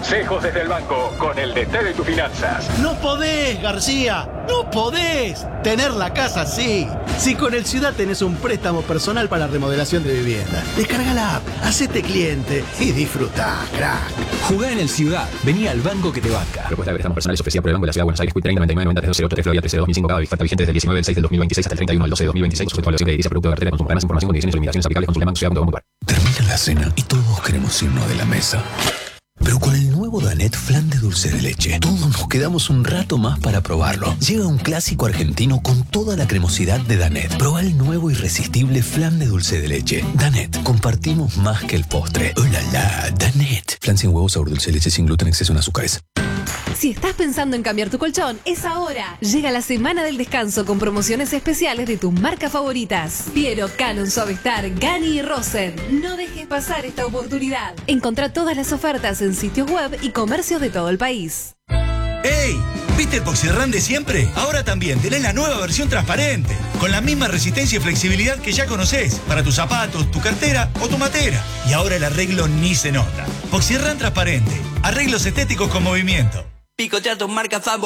Consejos desde el banco con el DT de tus finanzas. No podés, García. No podés tener la casa así. Si con el Ciudad tenés un préstamo personal para remodelación de vivienda, descarga la app, hacete cliente y disfrutá, crack. Jugá en el Ciudad. Vení al banco que te banca. Propuesta de préstamos personales ofrecida por el Banco de la Ciudad de Buenos Aires. Quick 30 99 90 308 Florida 13 2005. Cada oferta vigente desde el 19 del 6 del 2026 hasta el 31 del 12 del 2026. Sujeto a evaluación de producto de cartera. Consulta más información, condiciones y limitaciones aplicables. Consulta bancociudad.com.ar. Termina la cena y todos queremos irnos de la mesa. Pero con el nuevo Danette Flan de dulce de leche, todos nos quedamos un rato más para probarlo. Llega un clásico argentino con toda la cremosidad de Danette. Proba el nuevo irresistible flan de dulce de leche. Danette, compartimos más que el postre. ¡Oh, la, la! Danette. Flan sin huevos, sabor dulce de leche, sin gluten, exceso en azúcares. Si estás pensando en cambiar tu colchón, es ahora. Llega la semana del descanso con promociones especiales de tus marcas favoritas. Piero, Canon, Suavestar, Gani y Rosen. No dejes pasar esta oportunidad. Encontrá todas las ofertas en sitios web y comercios de todo el país. ¡Ey! ¿Viste el Poxirrán de siempre? Ahora también tenés la nueva versión transparente, con la misma resistencia y flexibilidad que ya conocés, para tus zapatos, tu cartera o tu matera. Y ahora el arreglo ni se nota. Poxirrán transparente, arreglos estéticos con movimiento. Picotea tus marcas favoritas.